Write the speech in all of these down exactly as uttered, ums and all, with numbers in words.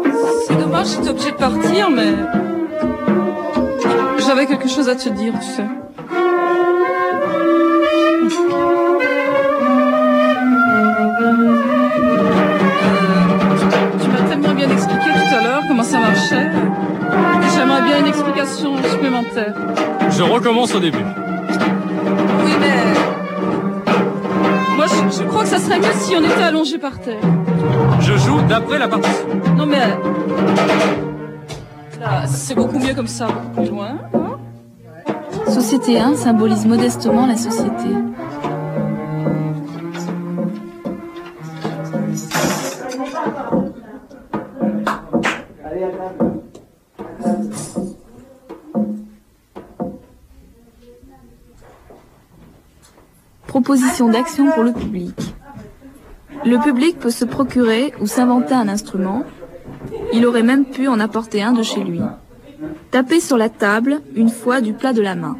C'est dommage, j'étais obligée de partir, mais j'avais quelque chose à te dire, tu sais. Tu m'as tellement bien expliqué tout à l'heure comment ça marchait. J'aimerais bien une explication supplémentaire. Je recommence au début. Oui, mais... Moi, je, je crois que ça serait mieux si on était allongé par terre. Je joue d'après la partition. Non, mais... Là, c'est beaucoup mieux comme ça, beaucoup plus loin. Hein? Société un symbolise modestement la société. Proposition d'action pour le public. Le public peut se procurer ou s'inventer un instrument. Il aurait même pu en apporter un de chez lui. Taper sur la table une fois du plat de la main.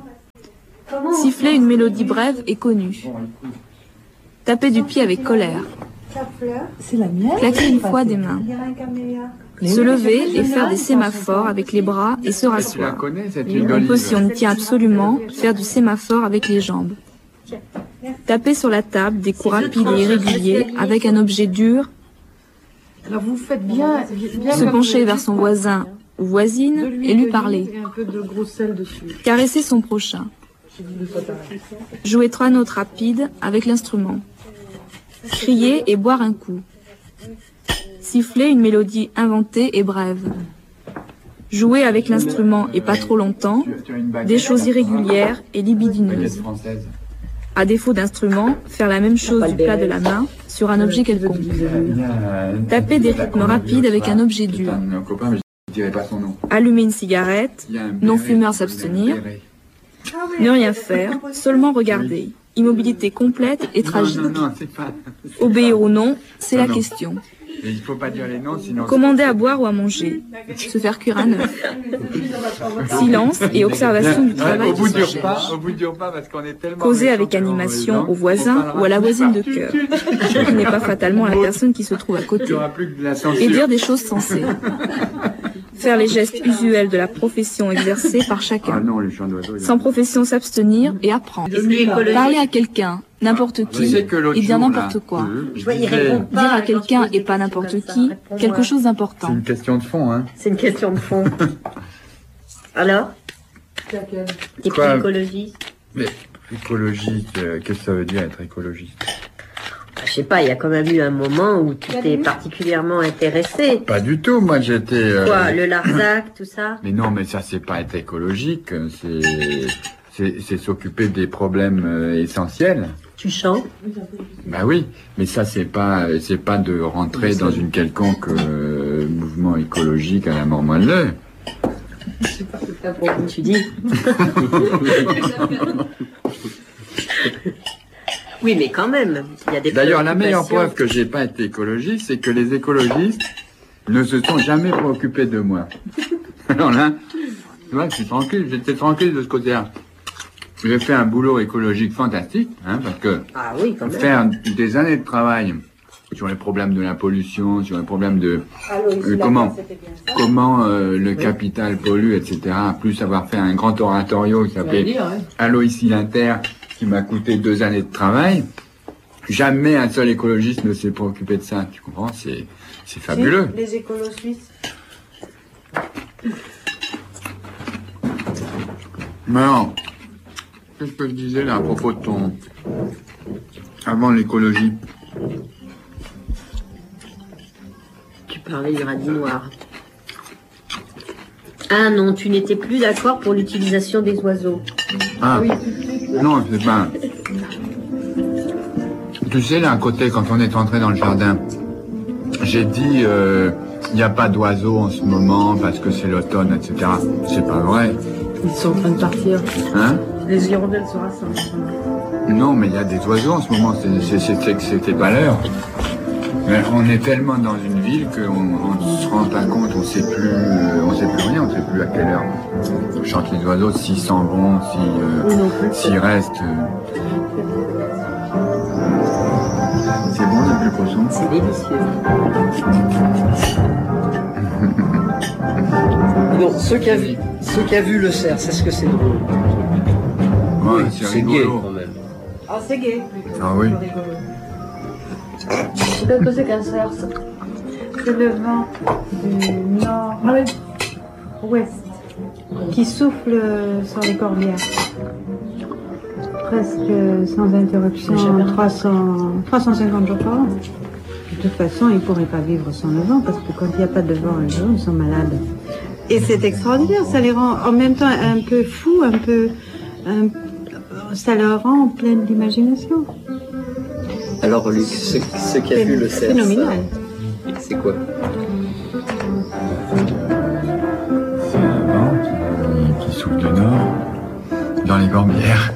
Siffler une mélodie brève et connue. Taper du pied avec colère. Claquer une fois des mains. Se lever et faire des sémaphores avec les bras et se rasseoir. On peut, si on y tient absolument, faire du sémaphore avec les jambes. Taper sur la table des coups rapides et irréguliers avec un objet dur. Alors vous faites bien, bien se pencher vers son voisin ou voisine et lui parler. Caresser son prochain. Jouer trois notes rapides avec l'instrument. Crier et boire un coup. Siffler une mélodie inventée et brève. Jouer avec l'instrument et pas trop longtemps. Des choses irrégulières et libidineuses. À défaut d'instrument, faire la même chose du plat de la main sur un objet quelconque. Taper des rythmes rapides avec un objet dur. Allumer une cigarette, non-fumeur s'abstenir. Ne rien faire, seulement regarder. Immobilité complète et tragique. Obéir ou non, c'est la question. Il faut pas dire les noms, sinon... Commander à boire ou à manger. Se faire cuire un œuf. Silence et observation du travail qui se cherche. Causer avec animation au voisin ou à la voisine de cœur, qui n'est pas fatalement la personne qui se trouve à côté. Et dire des choses sensées. Faire les gestes usuels de la profession exercée par chacun. Sans profession s'abstenir et apprendre. Parler à quelqu'un, n'importe qui, et dire n'importe quoi. Dire à quelqu'un et pas n'importe qui, quelque chose d'important. C'est une question de fond, hein. C'est une question de fond. Alors? T'es plus écologiste? Mais écologiste, euh, qu'est-ce que ça veut dire être écologiste? Je sais pas, il y a quand même eu un moment où tu t'es particulièrement intéressé. Pas du tout, moi j'étais... Euh... Quoi, le Larzac, tout ça? Mais non, mais ça c'est pas être écologique, c'est c'est s'occuper des problèmes euh, essentiels. Tu chantes? Bah oui, mais ça c'est pas c'est pas de rentrer dans une quelconque euh, mouvement écologique à la mort moelleux. C'est pas tout ça pour que tu dis. Oui, mais quand même, il y a des... D'ailleurs, la meilleure preuve que j'ai pas été écologiste, c'est que les écologistes ne se sont jamais préoccupés de moi. Alors là, tu vois, je suis tranquille, j'étais tranquille de ce côté-là. J'ai fait un boulot écologique fantastique, hein, parce que ah oui, quand même. Faire des années de travail sur les problèmes de la pollution, sur les problèmes de euh, comment comment euh, le capital pollue, et cetera. Plus avoir fait un grand oratorio qui s'appelait Allô ici l'Inter, qui m'a coûté deux années de travail. Jamais un seul écologiste ne s'est préoccupé de ça. Tu comprends? C'est c'est fabuleux. Les écolos suisses. Mais non. Qu'est-ce que je disais là à propos de ton... Avant l'écologie? Tu parlais du radis noir. Ah non, tu n'étais plus d'accord pour l'utilisation des oiseaux. Ah, non, c'est pas... Tu sais, là, à côté, quand on est entré dans le jardin, j'ai dit, euh, il n'y a pas d'oiseaux en ce moment parce que c'est l'automne, et cetera. C'est pas vrai. Ils sont en train de partir. Hein? Les hirondelles se rassemblent. Non, mais il y a des oiseaux en ce moment, c'était pas l'heure. Mais on est tellement dans une ville qu'on ne se rend pas compte, on sait plus, on sait plus rien, on sait plus à quelle heure chantent les oiseaux, s'ils s'en vont, s'ils euh, restent. C'est bon, les plus poissons. C'est délicieux. Ceux qui a vu, ceux qui a vu le cerf, c'est ce que c'est drôle. Ouais, c'est C'est gay rigolo. quand même. Ah, c'est gay. Ah oui. Qu'est-ce que c'est qu'un cerf? C'est le vent du nord-ouest qui souffle sur les corbières. Presque sans interruption, trois cents, trois cent cinquante jours par an. De toute façon, ils ne pourraient pas vivre sans le vent, parce que quand il n'y a pas de vent, les gens sont malades. Et c'est extraordinaire, ça les rend en même temps un peu fous, un peu... un- ça leur rend en pleine d'imagination. Alors Luc, ce, ce qui a vu le cerf, Phénoménal. ça, c'est quoi? C'est un vent qui, qui souffle du nord dans les corbières.